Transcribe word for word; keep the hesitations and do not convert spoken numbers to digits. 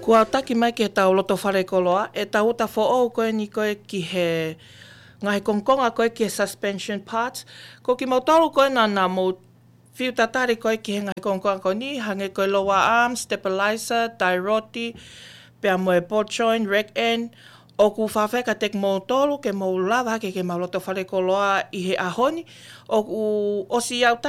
Kua taki mai ke tau loto whare koloa, e tau ta fo o koe ni koe ki he ngahi kongkonga koe ki he suspension parts. Ko ki mau tolu koe nā nā mau whiu tatari koe ki he ngahi kongkonga koe ni, hange koe lower arm, stabilizer, tie roti, pia moe ball joint, rack end, o ku whawheka tek mau tolu ke mau lawa ke ke mau loto whare koloa i he ahoni, o ku osi au